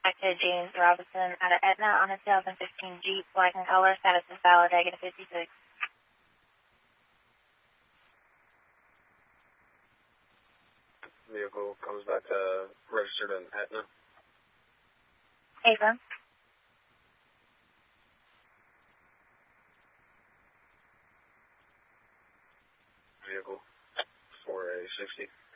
to James Robinson out of Etna on a 2015 Jeep, black and color, status is valid, negative 56. Vehicle comes back to registered in Etna. Affirm. Vehicle 4A60.